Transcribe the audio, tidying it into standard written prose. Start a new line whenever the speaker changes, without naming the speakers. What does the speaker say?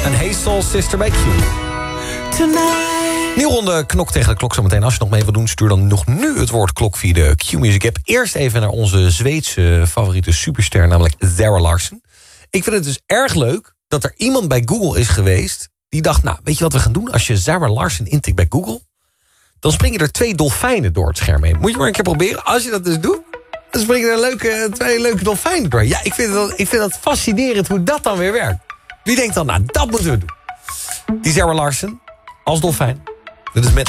Een Hey Soul Sister bij Q. Nieuw ronde knok tegen de klok zometeen. Als je nog mee wil doen, stuur dan nog nu het woord klok via de Q-Music app. Eerst even naar onze Zweedse favoriete superster, namelijk Zara Larsson. Ik vind het dus erg leuk dat er iemand bij Google is geweest die dacht, nou, weet je wat we gaan doen? Als je Zara Larsson intikt bij Google, dan springen er 2 dolfijnen door het scherm heen. Moet je maar een keer proberen. Als je dat dus doet, dan springen er 2 leuke dolfijnen door. Ja, ik vind dat fascinerend hoe dat dan weer werkt. Wie denkt dan, nou, dat moeten we doen. Die Zara Larsson als dolfijn. Dat is met